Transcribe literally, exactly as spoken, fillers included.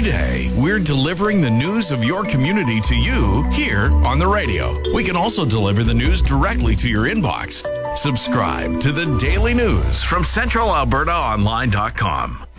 day, we're delivering the news of your community to you here on the radio. We can also deliver the news directly to your inbox. Subscribe to the Daily News from Central Alberta Online dot com.